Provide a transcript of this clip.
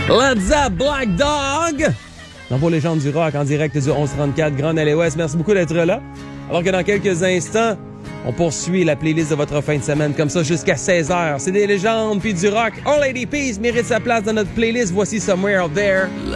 Let's Zap, Black Dog! Dans vos légendes du rock en direct du 1134 Grande Allée Ouest. Merci beaucoup d'être là. Alors que dans quelques instants, on poursuit la playlist de votre fin de semaine comme ça jusqu'à 16h. C'est des légendes puis du rock. All Lady Peace mérite sa place dans notre playlist. Voici Somewhere Out There.